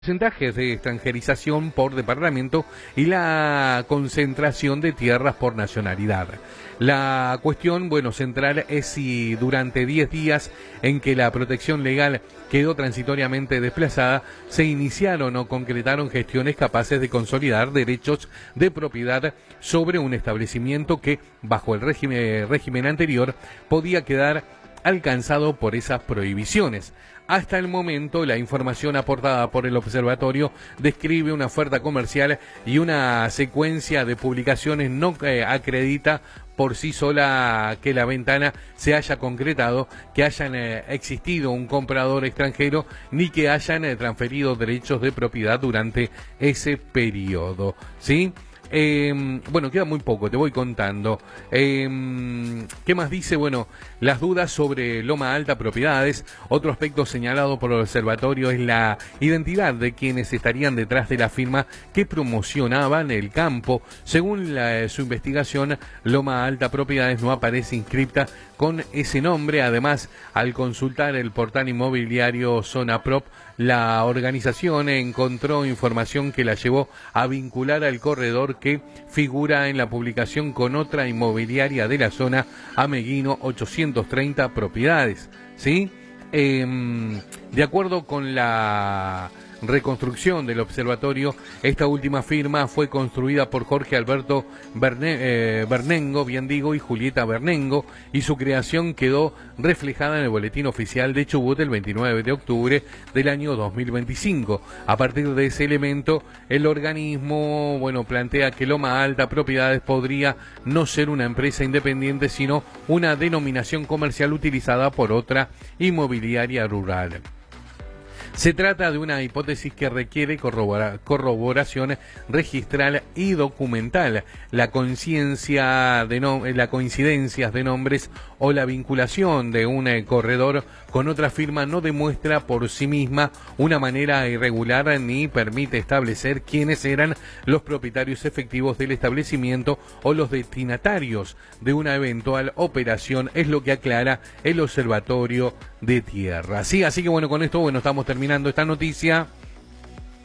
Porcentajes de extranjerización por departamento y la concentración de tierras por nacionalidad. La cuestión, central es si durante 10 días en que la protección legal quedó transitoriamente desplazada, se iniciaron o concretaron gestiones capaces de consolidar derechos de propiedad sobre un establecimiento que, bajo el régimen anterior, podía quedar alcanzado por esas prohibiciones. Hasta el momento, la información aportada por el observatorio describe una oferta comercial y una secuencia de publicaciones no acredita por sí sola que la ventana se haya concretado, que hayan existido un comprador extranjero, ni que hayan transferido derechos de propiedad durante ese periodo, ¿sí? Queda muy poco, te voy contando. ¿Qué más dice? Las dudas sobre Loma Alta Propiedades. Otro aspecto señalado por el observatorio es la identidad de quienes estarían detrás de la firma que promocionaban el campo. Según su investigación, Loma Alta Propiedades no aparece inscripta con ese nombre. Además, al consultar el portal inmobiliario Zona Prop, la organización encontró información que la llevó a vincular al corredor que figura en la publicación con otra inmobiliaria de la zona, Ameguino 830 Propiedades, ¿sí? De acuerdo con la reconstrucción del observatorio, esta última firma fue construida por Jorge Alberto Bernengo, y Julieta Bernengo, y su creación quedó reflejada en el boletín oficial de Chubut el 29 de octubre del año 2025. A partir de ese elemento, el organismo, plantea que Loma Alta Propiedades podría no ser una empresa independiente, sino una denominación comercial utilizada por otra inmobiliaria rural. Se trata de una hipótesis que requiere corroboración registral y documental. La coincidencias de nombres o la vinculación de un corredor con otra firma no demuestra por sí misma una manera irregular ni permite establecer quiénes eran los propietarios efectivos del establecimiento o los destinatarios de una eventual operación, es lo que aclara el Observatorio de Tierra. Sí, así que con esto estamos terminando esta noticia.